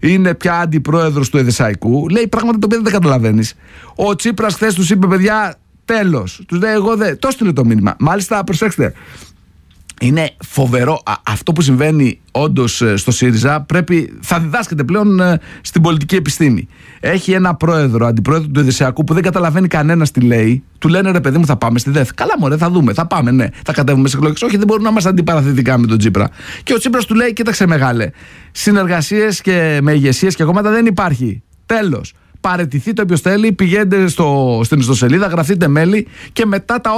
είναι πια αντιπρόεδρος του Εδεσσαϊκού. Λέει πράγματα τα οποία δεν καταλαβαίνεις. Ο Τσίπρας χθες τους είπε, παιδιά, τέλος. Τους λέει, εγώ δεν. Το στείλε το μήνυμα. Μάλιστα, προσέξτε. Είναι φοβερό αυτό που συμβαίνει όντως στο ΣΥΡΙΖΑ. Θα διδάσκεται πλέον στην πολιτική επιστήμη. Έχει ένα αντιπρόεδρο του Εδεσσιακού που δεν καταλαβαίνει κανένας τι λέει. Του λένε, ρε παιδί μου, θα πάμε στη ΔΕΘ. Καλά, μωρέ, θα δούμε, θα πάμε, ναι. Θα κατέβουμε σε εκλογές. Όχι, δεν μπορούν να είμαστε αντιπαραθετικά με τον Τσίπρα. Και ο Τσίπρας του λέει, κοίταξε μεγάλε. Συνεργασίες και με ηγεσίες και κόμματα δεν υπάρχει. Τέλος. Παραιτηθείτε όποιος θέλει, πηγαίνετε στην ιστοσελίδα, γραφτείτε μέλη και μετά τα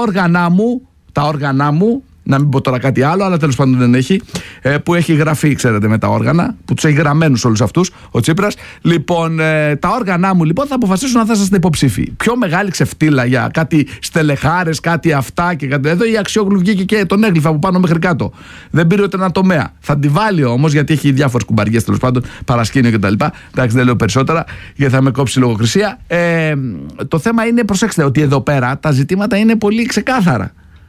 όργανα μου. Να μην πω τώρα κάτι άλλο, αλλά τέλος πάντων δεν έχει. Που έχει γραφεί, ξέρετε, με τα όργανα, που τους έχει γραμμένους όλους αυτούς, ο Τσίπρας. Λοιπόν, τα όργανα μου λοιπόν θα αποφασίσουν αν θα είστε υποψήφοι. Πιο μεγάλη ξεφτύλα για κάτι στελεχάρες, κάτι αυτά και κάτι. Εδώ η Αξιόγλου βγήκε και τον έγλυφα από πάνω μέχρι κάτω. Δεν πήρε ούτε ένα τομέα. Θα τη βάλει όμως, γιατί έχει διάφορες κουμπαριές τέλος πάντων, παρασκήνιο κτλ. Εντάξει, δεν λέω περισσότερα, γιατί θα με κόψει λογοκρισία. Το θέμα είναι, προσέξτε, ότι εδώ πέρα τα ζητήματα είναι πολύ ξεκάθαρα.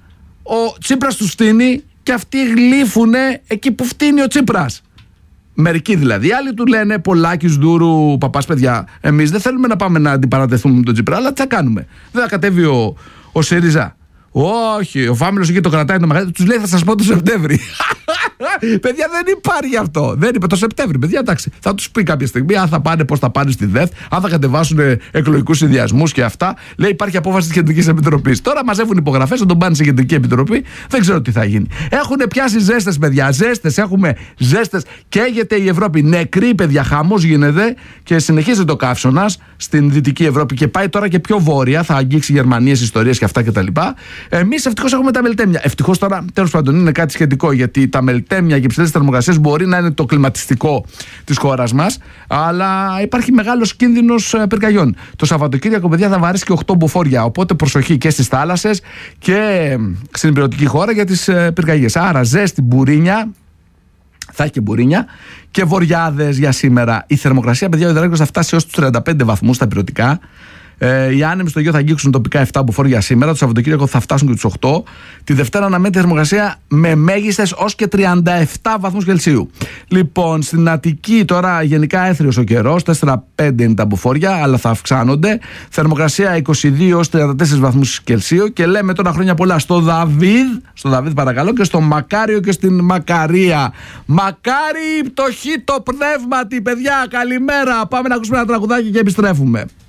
Ο Τσίπρας τους φτύνει και αυτοί γλύφουνε εκεί που φτύνει ο Τσίπρας. Μερικοί δηλαδή. Οι άλλοι του λένε, Πολάκης, Δούρου, Παπάς, παιδιά, εμείς δεν θέλουμε να πάμε να αντιπαρατεθούμε με τον Τσίπρα, αλλά τι θα κάνουμε. Δεν θα κατέβει ο ΣΥΡΙΖΑ. Όχι, ο Φάμελος εκεί το κρατάει το μεγαλύτερο. Τους λέει, θα σας πω το Σεπτέμβρη. Παιδιά, δεν υπάρχει αυτό. Δεν είπε το Σεπτέμβρη. Παιδιά, εντάξει. Θα τους πει κάποια στιγμή αν θα πάνε, πώς θα πάνε στη ΔΕΘ, αν θα κατεβάσουν εκλογικούς συνδυασμούς και αυτά. Λέει, υπάρχει απόφαση της Κεντρικής Επιτροπής. Τώρα μαζεύουν υπογραφές, θα τον πάνε σε Κεντρική Επιτροπή. Δεν ξέρω τι θα γίνει. Έχουν πιάσει ζέστες, παιδιά. Έχουμε ζέστες. Καίγεται η Ευρώπη. Νεκρή, παιδιά. Χαμός γίνεται και συνεχίζεται ο καύσωνας στην Δυτική Ευρώπη και πάει τώρα και πιο βόρεια. Θα αγγίξει Γερμανίες, ιστορίες και αυτά κτλ. Εμείς ευτυχώς έχουμε τα μελτέμια. Ευτυχώς τώρα, τέλος πάντων, είναι κάτι σχετικό, γιατί τα μελτέμια και υψηλές θερμοκρασίες μπορεί να είναι το κλιματιστικό της χώρας μας, αλλά υπάρχει μεγάλος κίνδυνος πυρκαγιών. Το Σαββατοκύριακο, παιδιά, θα βαρέσει και 8 μποφόρ. Οπότε προσοχή και στις θάλασσες και στην υπηρετική χώρα για τις πυρκαγιές. Άρα, ζέστη, μπουρίνια. Θα έχει και μπουρίνια και βοριάδες για σήμερα. Η θερμοκρασία, παιδιά, ο υδράρκος θα φτάσει έως τους 35 βαθμούς στα υπηρετικά. Οι άνεμοι στο Αιγαίο θα αγγίξουν τοπικά 7 μποφόρ σήμερα. Το Σαββατοκύριακο θα φτάσουν και τους 8. Τη Δευτέρα αναμένεται θερμοκρασία με μέγιστες ως και 37 βαθμούς Κελσίου. Λοιπόν, στην Αττική τώρα γενικά έθριος ο καιρός. 4-5 είναι τα μποφόρ, αλλά θα αυξάνονται. Θερμοκρασία 22 ως 34 βαθμούς Κελσίου. Και λέμε τώρα χρόνια πολλά στο Δαβίδ παρακαλώ, και στο Μακάριο και στην Μακαρία. Μακάρι η πτωχή το πνεύματι, παιδιά. Καλημέρα. Πάμε να ακούσουμε ένα τραγουδάκι και επιστρέφουμε.